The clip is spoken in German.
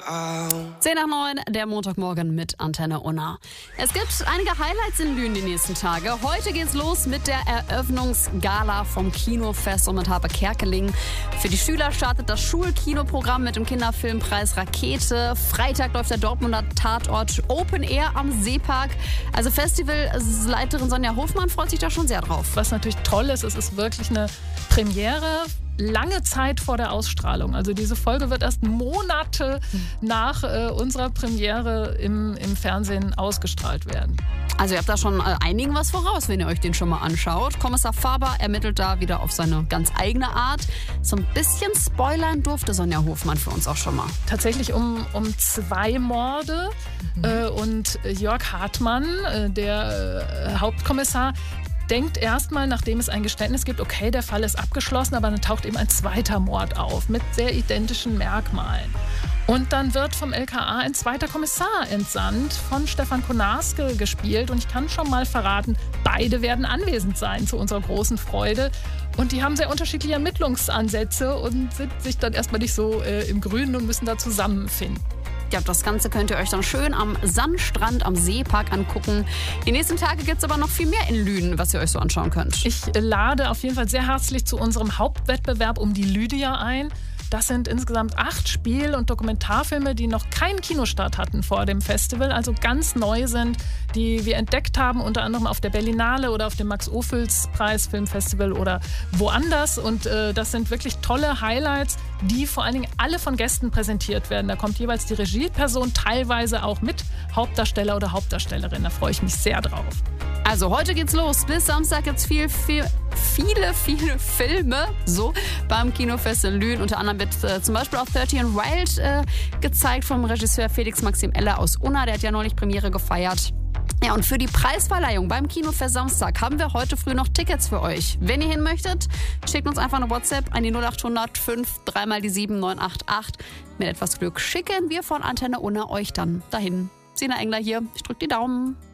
10:09, der Montagmorgen mit Antenne Unna. Es gibt einige Highlights in Lünen die nächsten Tage. Heute geht's los mit der Eröffnungsgala vom Kinofest und mit Harpe Kerkeling. Für die Schüler startet das Schulkinoprogramm mit dem Kinderfilmpreis Rakete. Freitag läuft der Dortmunder Tatort Open Air am Seepark. Also Festivalleiterin Sonja Hofmann freut sich da schon sehr drauf. Was natürlich toll ist, es ist wirklich eine Premiere. Lange Zeit vor der Ausstrahlung. Also diese Folge wird erst Monate nach unserer Premiere im Fernsehen ausgestrahlt werden. Also ihr habt da schon einigen was voraus, wenn ihr euch den schon mal anschaut. Kommissar Faber ermittelt da wieder auf seine ganz eigene Art. So ein bisschen spoilern durfte Sonja Hofmann für uns auch schon mal. Tatsächlich um 2 Morde und Jörg Hartmann, der Hauptkommissar, denkt erstmal, nachdem es ein Geständnis gibt, okay, der Fall ist abgeschlossen, aber dann taucht eben ein zweiter Mord auf mit sehr identischen Merkmalen. Und dann wird vom LKA ein zweiter Kommissar entsandt, von Stefan Konarske gespielt. Und ich kann schon mal verraten, beide werden anwesend sein, zu unserer großen Freude. Und die haben sehr unterschiedliche Ermittlungsansätze und sind sich dann erstmal nicht so im Grünen und müssen da zusammenfinden. Ja, das Ganze könnt ihr euch dann schön am Sandstrand am Seepark angucken. Die nächsten Tage gibt es aber noch viel mehr in Lünen, was ihr euch so anschauen könnt. Ich lade auf jeden Fall sehr herzlich zu unserem Hauptwettbewerb um die Lydia ein. Das sind insgesamt 8 Spiel- und Dokumentarfilme, die noch keinen Kinostart hatten vor dem Festival, also ganz neu sind, die wir entdeckt haben, unter anderem auf der Berlinale oder auf dem Max-Ophüls-Preis Filmfestival oder woanders. Und das sind wirklich tolle Highlights, die vor allen Dingen alle von Gästen präsentiert werden. Da kommt jeweils die Regieperson, teilweise auch mit Hauptdarsteller oder Hauptdarstellerin. Da freue ich mich sehr drauf. Also heute geht's los. Bis Samstag gibt's viele Filme so beim Kinofest in Lünen. Unter anderem wird zum Beispiel auch 13 Wild gezeigt vom Regisseur Felix Maxim Eller aus Unna. Der hat ja neulich Premiere gefeiert. Ja, und für die Preisverleihung beim Kinofest Samstag haben wir heute früh noch Tickets für euch. Wenn ihr hin möchtet, schickt uns einfach eine WhatsApp an die 0800 5 3 mal die 7 988. Mit etwas Glück schicken wir von Antenne Unna euch dann dahin. Sina Engler hier. Ich drück die Daumen.